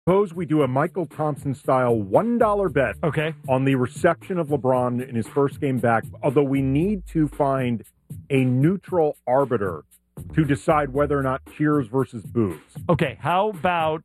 Suppose we do a Michael Thompson-style $1 bet on the reception of LeBron in his first game back, although we need to find a neutral arbiter to decide whether or not cheers versus boos. Okay, how about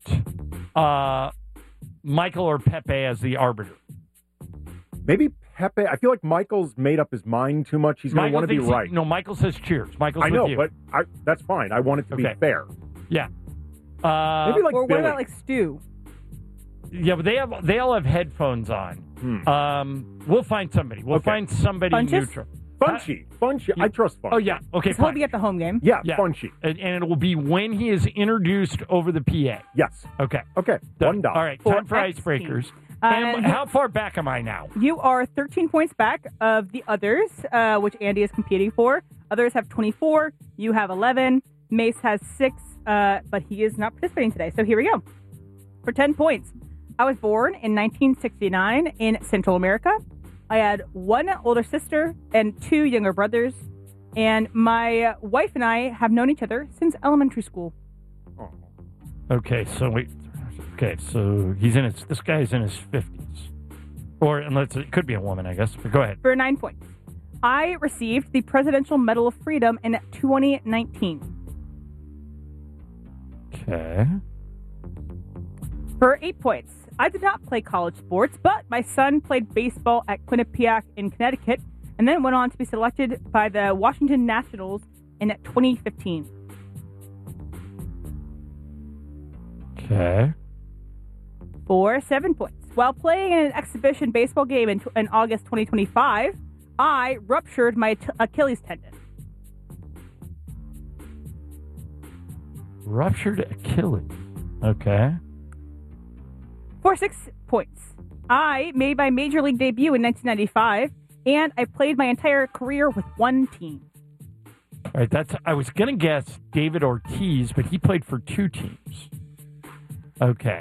Michael or Pepe as the arbiter? Maybe Pepe. I feel like Michael's made up his mind too much. He's going to want to be right. No, Michael says cheers. Michael's I know, with you. but that's fine. I want it to be fair. Yeah. Maybe like or Billy. what about like Stu? Yeah, but they all have headphones on. We'll find somebody. We'll find somebody neutral. Funchy. I trust Funchy. Oh, yeah. Okay, He'll be at the home game. Yeah, Funchy. And it will be when he is introduced over the PA. Yes. Okay. $1. All right, time for icebreakers. And how far back am I now? You are 13 points back of the others, which Andy is competing for. Others have 24. You have 11. Mace has 6, but he is not participating today. So here we go. For 10 points, I was born in 1969 in Central America. I had 1 older sister and 2 younger brothers. And my wife and I have known each other since elementary school. Oh. Okay, so this guy's in his 50s. Or unless it could be a woman, I guess. But go ahead. For 9 points, I received the Presidential Medal of Freedom in 2019. Okay. For 8 points, I did not play college sports, but my son played baseball at Quinnipiac in Connecticut and then went on to be selected by the Washington Nationals in 2015. Okay. For 7 points, while playing in an exhibition baseball game in August 2025, I ruptured my Achilles tendon. Ruptured Achilles. Okay. For 6 points, I made my major league debut in 1995, and I played my entire career with one team. All right, I was going to guess David Ortiz, but he played for 2 teams. Okay.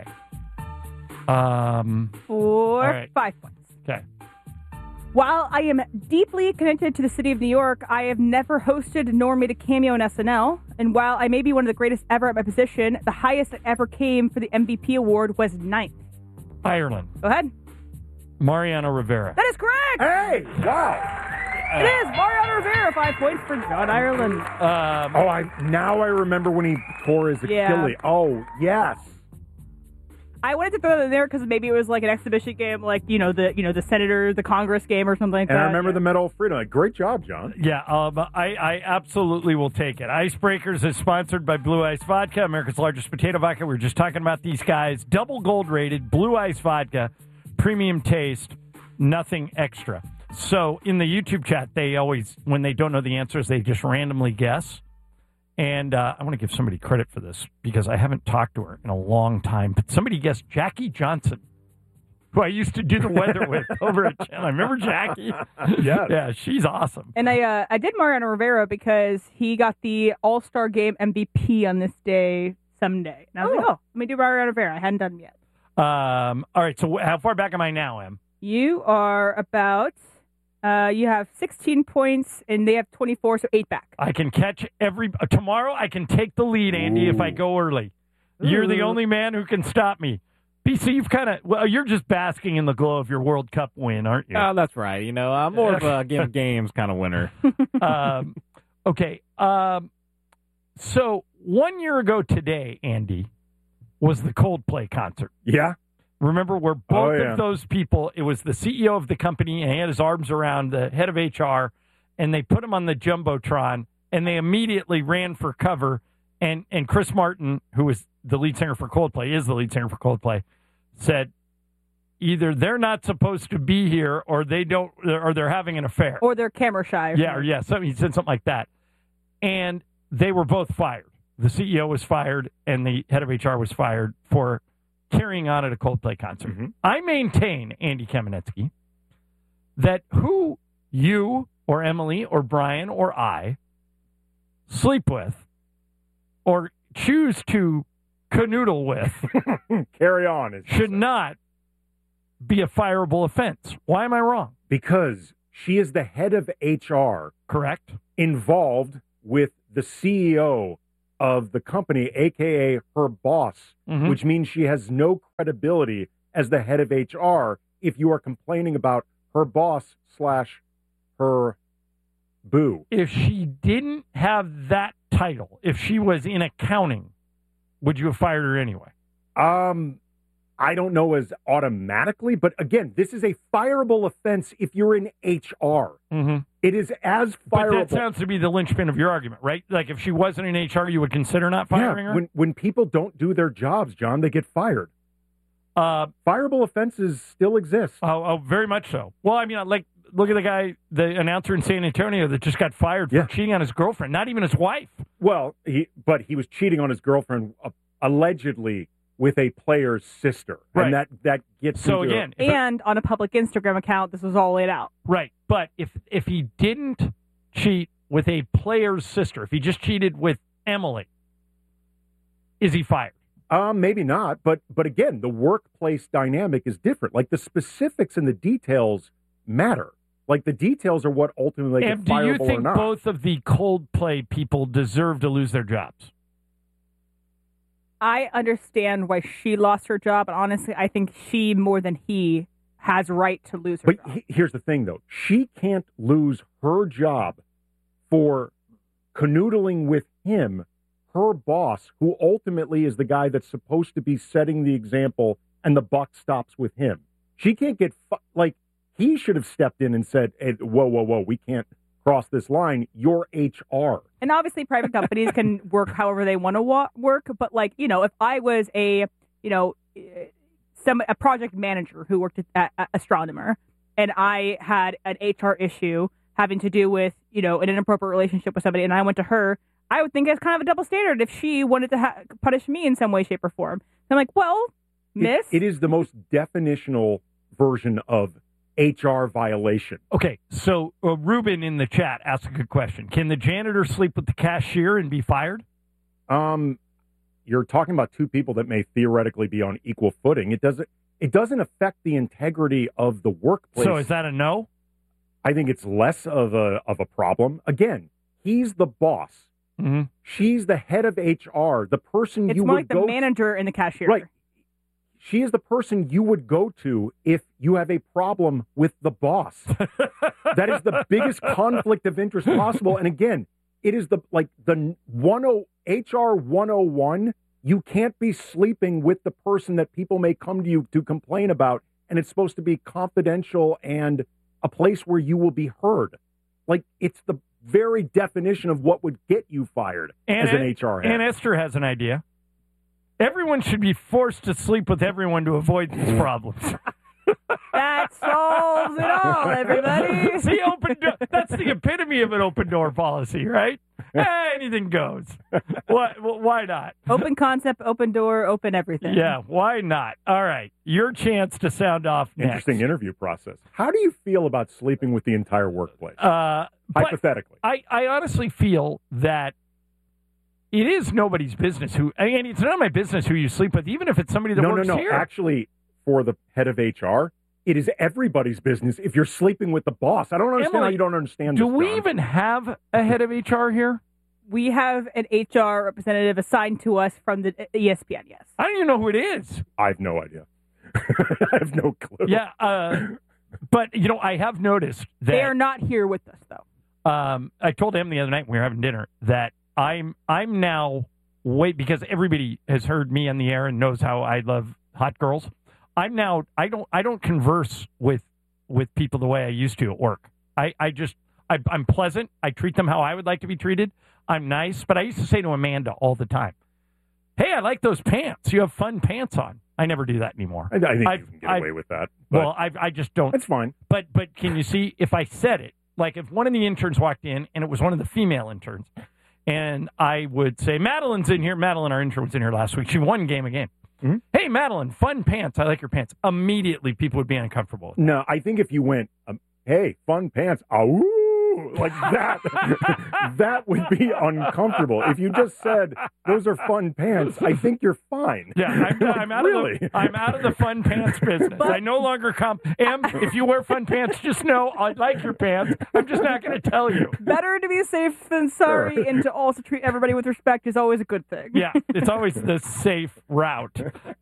For 5 points. Okay. While I am deeply connected to the city of New York, I have never hosted nor made a cameo in SNL. And while I may be one of the greatest ever at my position, the highest I ever came for the MVP award was 9th. Ireland. Go ahead. Mariano Rivera. That is correct. Hey, wow. It is Mariano Rivera. 5 points for John Ireland. Now I remember when he tore his Achilles. Yeah. Oh, yes. I wanted to throw that in there because maybe it was like an exhibition game, like the senator, the Congress game, or something like that. And I remember the Medal of Freedom. Great job, John. Yeah, I absolutely will take it. Icebreakers is sponsored by Blue Ice Vodka, America's largest potato vodka. We were just talking about these guys. Double gold rated, Blue Ice Vodka, premium taste, nothing extra. So in the YouTube chat, they always, when they don't know the answers, they just randomly guess. And I want to give somebody credit for this because I haven't talked to her in a long time. But somebody guessed Jackie Johnson, who I used to do the weather with over at Channel. Remember Jackie? Yeah, she's awesome. And I did Mariano Rivera because he got the All-Star Game MVP on this day someday. And I was like, let me do Mariano Rivera. I hadn't done him yet. All right, so how far back am I now, Em? You are about... you have 16 points, and they have 24, so 8 back. I can catch tomorrow I can take the lead, Andy, if I go early. You're the only man who can stop me. BC, you're just basking in the glow of your World Cup win, aren't you? Oh, that's right. I'm more of a game of games kind of winner. Okay. So 1 year ago today, Andy, was the Coldplay concert. Yeah. Remember, where both of those people, it was the CEO of the company, and he had his arms around the head of HR, and they put him on the Jumbotron, and they immediately ran for cover. And Chris Martin, who was the lead singer for Coldplay, said, either they're not supposed to be here, or they're having an affair. Or they're camera shy. So he said something like that. And they were both fired. The CEO was fired, and the head of HR was fired for carrying on at a Coldplay concert. Mm-hmm. I maintain, Andy Kamenetsky, that who you or Emily or Brian or I sleep with or choose to canoodle with carry on should not be a fireable offense. Why am I wrong? Because she is the head of HR. Correct. Involved with the CEO of the company, aka her boss, which means she has no credibility as the head of HR if you are complaining about her boss / her boo. If she didn't have that title, if she was in accounting, would you have fired her anyway? I don't know as automatically, but again, this is a fireable offense if you're in HR. It is as fireable. But that sounds to be the linchpin of your argument, right? Like if she wasn't in HR, you would consider not firing her? When people don't do their jobs, John, they get fired. Fireable offenses still exist. Oh, very much so. Well, I mean, like, look at the guy, the announcer in San Antonio that just got fired for cheating on his girlfriend, not even his wife. Well, he was cheating on his girlfriend allegedly with a player's sister. Right. And that gets so again, and on a public Instagram account, this was all laid out. Right. But if he didn't cheat with a player's sister, if he just cheated with Emily, is he fired? Maybe not, but again, the workplace dynamic is different. Like the specifics and the details matter. Like the details are what ultimately get fireable or not. Do you think both of the Coldplay people deserve to lose their jobs? I understand why she lost her job, and honestly, I think she more than he has right to lose her job. But here's the thing, though: she can't lose her job for canoodling with him, her boss, who ultimately is the guy that's supposed to be setting the example, and the buck stops with him. She can't get he should have stepped in and said, hey, whoa, we can't cross this line. You're HR. And obviously private companies can work however they want to work. But if I was a project manager who worked at Astronomer and I had an HR issue having to do with, an inappropriate relationship with somebody and I went to her, I would think it's kind of a double standard if she wanted to punish me in some way, shape, or form. I'm like, well, miss. It is the most definitional version of HR violation. Okay, so Ruben in the chat asked a good question. Can the janitor sleep with the cashier and be fired? You're talking about two people that may theoretically be on equal footing. It doesn't affect the integrity of the workplace. So is that a no? I think it's less of a problem. Again, he's the boss. She's the head of HR, the person it's you more would like the go manager and the cashier. Right. She is the person you would go to if you have a problem with the boss. That is the biggest conflict of interest possible. And again, it is the HR 101. You can't be sleeping with the person that people may come to you to complain about. And it's supposed to be confidential and a place where you will be heard. Like, it's the very definition of what would get you fired as an HR head. And Esther has an idea. Everyone should be forced to sleep with everyone to avoid these problems. That solves it all, everybody. See, open door. That's the epitome of an open door policy, right? Anything goes. Why not? Open concept, open door, open everything. Yeah, why not? All right, your chance to sound off next. Interesting interview process. How do you feel about sleeping with the entire workplace? Hypothetically. I honestly feel that it is nobody's business and it's none of my business who you sleep with, even if it's somebody that works here. Actually, for the head of HR, it is everybody's business if you're sleeping with the boss. I don't understand how you don't understand this, Do we John. even have a head of HR here? We have an HR representative assigned to us from the ESPN, yes. I don't even know who it is. I have no idea. I have no clue. Yeah, but, I have noticed that... They are not here with us, though. I told him the other night when we were having dinner that I'm now because everybody has heard me on the air and knows how I love hot girls. I don't converse with people the way I used to at work. I'm pleasant. I treat them how I would like to be treated. I'm nice, but I used to say to Amanda all the time, "Hey, I like those pants. You have fun pants on." I never do that anymore. I think you can get away with that. Well, I just don't. That's fine. But can you see if I said it? Like if one of the interns walked in and it was one of the female interns, and I would say, "Madeline's in here." Madeline, our intern, was in here last week. She won a game. Mm-hmm. "Hey, Madeline, fun pants. I like your pants." Immediately, people would be uncomfortable. No, I think if you went, "Hey, fun pants," "Ooh," Ooh, like that. That would be uncomfortable. If you just said, those are fun pants, I think you're fine. Yeah, I'm out really? I'm out of the fun pants business. I no longer if you wear fun pants, just know I like your pants. I'm just not going to tell you. Better to be safe than sorry, and to also treat everybody with respect is always a good thing. Yeah, it's always the safe route.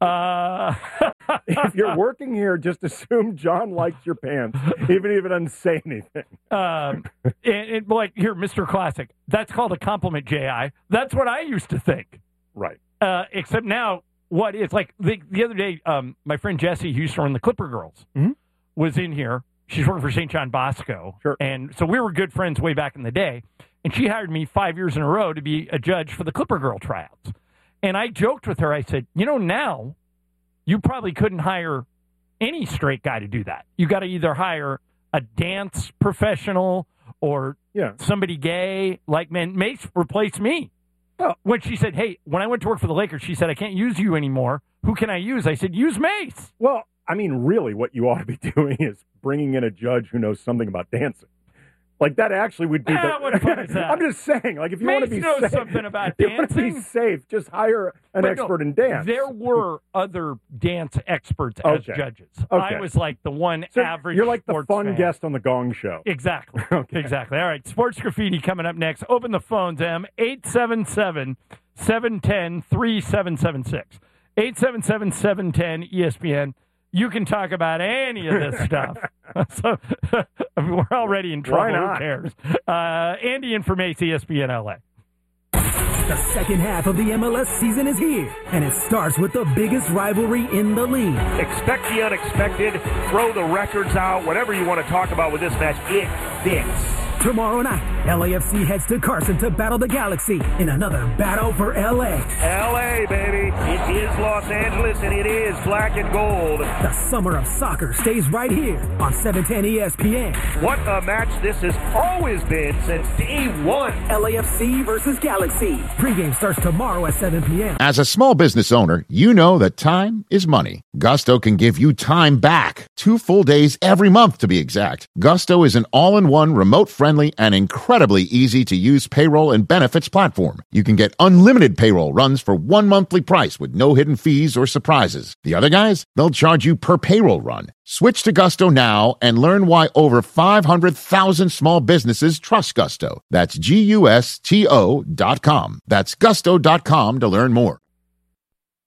If you're working here, just assume John likes your pants, even if it doesn't say anything. Like, here, Mr. Classic, that's called a compliment, J.I. That's what I used to think. Right. Except now, what is, like, the other day, my friend Jessie, who used to run the Clipper Girls, was in here. She's working for St. John Bosco. Sure. And so we were good friends way back in the day. And she hired me 5 years in a row to be a judge for the Clipper Girl tryouts. And I joked with her. I said, now you probably couldn't hire any straight guy to do that. You got to either hire a dance professional or somebody gay. Like, man, Mace replaced me. Oh. When she said, hey, when I went to work for the Lakers, she said, I can't use you anymore. Who can I use? I said, use Mace. Well, I mean, really, what you ought to be doing is bringing in a judge who knows something about dancing. Like, that actually would be what fun is that? I'm just saying, like, if you Mace want to be knows safe, something about you want to dancing. be safe, just hire an expert in dance. There were other dance experts as judges. Okay. I was like the one average. You're like the sports fun fan. guest on the Gong Show. Exactly. Okay. Exactly. All right. Sports Graffiti coming up next. Open the phones, M. 877-710-3776. 877-710-ESPN. You can talk about any of this stuff. So we're already in trouble. Why not? Who cares? Andy in from ESPN LA. The second half of the MLS season is here, and it starts with the biggest rivalry in the league. Expect the unexpected, throw the records out, whatever you want to talk about with this match, it fits. Tomorrow night, LAFC heads to Carson to battle the Galaxy in another battle for LA. LA, baby. It is Los Angeles, and it is black and gold. The summer of soccer stays right here on 710 ESPN. What a match this has always been since day one. LAFC versus Galaxy. Pre-game starts tomorrow at 7 p.m. As a small business owner, you know that time is money. Gusto can give you time back. 2 full days every month, to be exact. Gusto is an all-in-one, remote-friendly, and incredibly easy-to-use payroll and benefits platform. You can get unlimited payroll runs for 1 monthly price with no hidden fees or surprises. The other guys, they'll charge you per payroll run. Switch to Gusto now and learn why over 500,000 small businesses trust Gusto. That's GUSTO.com. That's gusto.com to learn more.